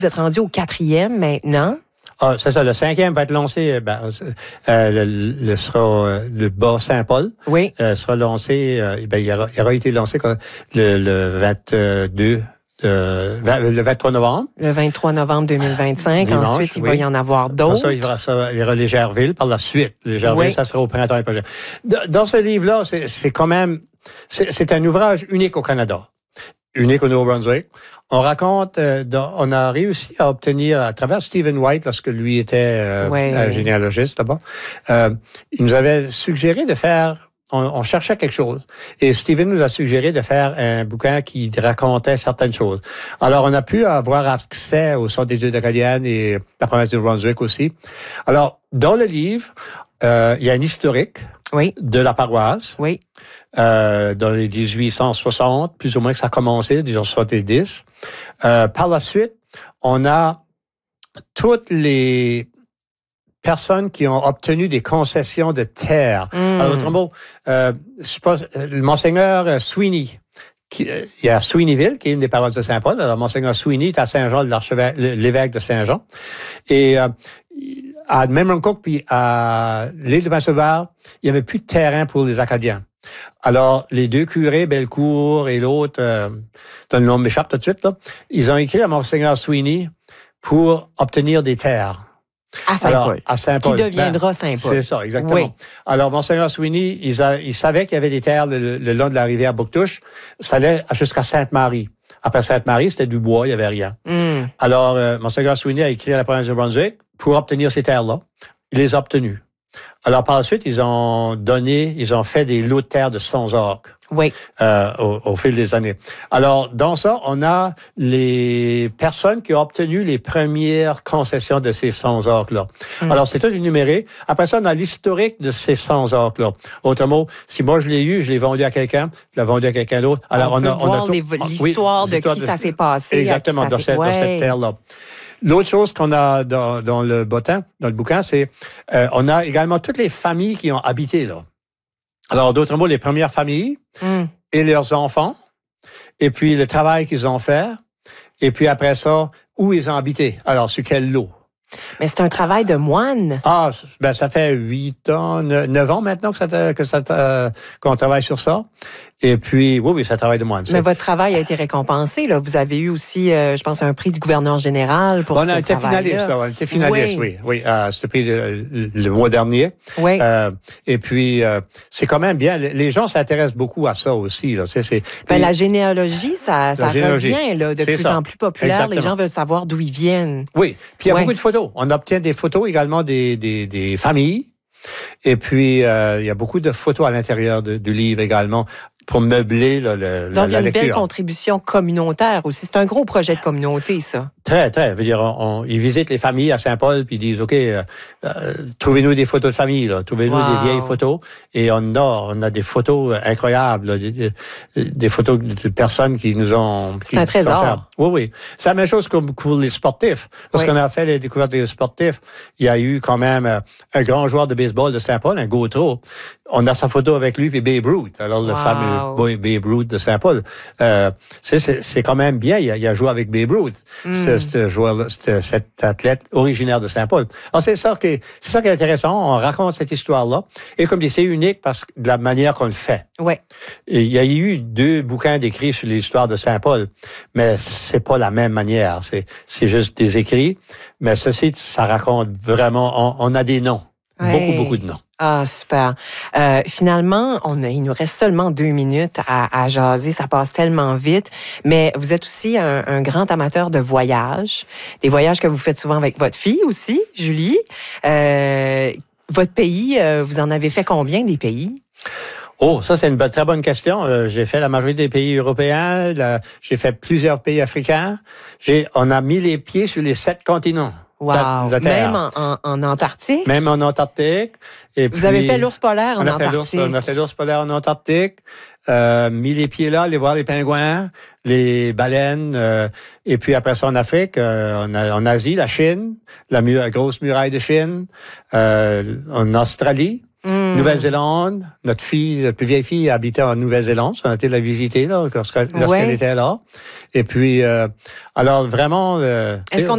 Vous êtes rendu au 4e maintenant. Ah, c'est ça. Le 5e va être lancé. Le Bas-Saint-Paul. Oui. Sera lancé. Il aura été lancé le 22. Le 23 novembre. Le 23 novembre 2025. Dimanche, Ensuite, il va y en avoir d'autres. Ça, il y aura les Gerville par la suite. Les Gerville, oui. Ça sera au printemps prochain. Dans ce livre-là, c'est quand même... C'est un ouvrage unique au Canada. Unique au Nouveau-Brunswick. On raconte, on a réussi à obtenir, à travers Stephen White, lorsque lui était un généalogiste là-bas, il nous avait suggéré de faire... On cherchait quelque chose. Et Stephen nous a suggéré de faire un bouquin qui racontait certaines choses. Alors, on a pu avoir accès au Centre d'études acadiennes et la province du Brunswick aussi. Alors, dans le livre, il y a un historique de la paroisse. Oui. Dans les 1860, plus ou moins que ça a commencé, disons 70. Par la suite, on a toutes les personnes qui ont obtenu des concessions de terre. Alors, autrement, le monseigneur Sweeney, il y a Sweeneyville, qui est une des paroisses de Saint-Paul. Alors, monseigneur Sweeney est à Saint-Jean, l'évêque de Saint-Jean. Et à Memramcook puis à l'île de Prince-Édouard, il n'y avait plus de terrain pour les Acadiens. Alors, les deux curés, Bellecour et l'autre, dont le nom m'échappe tout de suite, là, ils ont écrit à monseigneur Sweeney pour obtenir des terres. À Saint-Paul. À Saint-Paul. Qui deviendra Saint-Paul. C'est ça, exactement. Oui. Alors, monseigneur Sweeney, il savait qu'il y avait des terres le long de la rivière Bouctouche. Ça allait jusqu'à Sainte-Marie. Après Sainte-Marie, c'était du bois, il n'y avait rien. Alors, monseigneur Sweeney a écrit à la province de Brunswick pour obtenir ces terres-là. Il les a obtenues. Alors, par la suite, ils ont fait des lots de terre de 100 orques. Oui. Au fil des années. Alors, dans ça, on a les personnes qui ont obtenu les premières concessions de ces 100 orques-là. Alors, c'est tout énuméré. Après ça, on a l'historique de ces 100 orques-là. Autrement, si moi je l'ai eu, je l'ai vendu à quelqu'un, je l'ai vendu à quelqu'un d'autre. Alors, on a l'histoire de qui ça s'est passé. Exactement, dans cette terre-là. L'autre chose qu'on a dans le bouquin, c'est on a également toutes les familles qui ont habité là. Alors, d'autres mots, les premières familles et leurs enfants, et puis le travail qu'ils ont fait, et puis après ça, où ils ont habité. Alors, sur quel lot. Mais c'est un travail de moine. Ah, ben ça fait 9 ans maintenant qu'on travaille sur ça. Et puis, oui, ça travaille de moine. Mais votre travail a été récompensé, là. Vous avez eu aussi, je pense, un prix du gouverneur général pour ce travail-là. On a été finaliste, oui. C'était pris le mois dernier. Oui. Et puis, c'est quand même bien. Les gens s'intéressent beaucoup à ça aussi, là. La généalogie, ça revient, là, de plus en plus populaire. Exactement. Les gens veulent savoir d'où ils viennent. Oui. Puis, il y a beaucoup de photos. On obtient des photos également des familles. Et puis, il y a beaucoup de photos à l'intérieur du livre également pour meubler la lecture. Donc, il y a une belle contribution communautaire aussi. C'est un gros projet de communauté, ça. Très, très. Je veux dire, ils visitent les familles à Saint-Paul puis ils disent, OK, trouvez-nous des photos de famille, là. Trouvez-nous des vieilles photos. Et on a des photos incroyables, là, des photos de personnes qui nous ont... C'est un trésor. Oui. C'est la même chose comme pour les sportifs. Lorsqu'on a fait les découvertes des sportifs, il y a eu quand même un grand joueur de baseball de Saint-Paul, un Gautreau. On a sa photo avec lui puis Babe Ruth. Alors, le fameux Babe Ruth de Saint-Paul. C'est quand même bien. Il a joué avec Babe Ruth. Cet athlète originaire de Saint-Paul. Alors, c'est ça qui est intéressant. On raconte cette histoire-là. Et comme je dis, c'est unique parce que de la manière qu'on le fait. Oui. Il y a eu 2 bouquins d'écrits sur l'histoire de Saint-Paul, mais c'est pas la même manière. C'est juste des écrits. Mais ceci, ça raconte vraiment, on a des noms. Beaucoup de noms. Ah, super. Finalement, il nous reste seulement 2 minutes à jaser. Ça passe tellement vite. Mais vous êtes aussi un grand amateur de voyages. Des voyages que vous faites souvent avec votre fille aussi, Julie. Votre pays, vous en avez fait combien des pays? Oh, ça, c'est une très bonne question. J'ai fait la majorité des pays européens. J'ai fait plusieurs pays africains. On a mis les pieds sur les 7 continents. Wow. Même en Antarctique? Même en Antarctique. Et vous avez fait l'ours polaire en Antarctique? On a fait l'ours polaire en Antarctique. Mis les pieds là, aller voir les pingouins, les baleines. Et puis après ça, en Afrique, en Asie, la Chine, la grosse muraille de Chine. En Australie. Nouvelle-Zélande, notre plus vieille fille habitait en Nouvelle-Zélande. On a été la visiter là, lorsqu'elle était là. Et puis, alors vraiment... Est-ce qu'on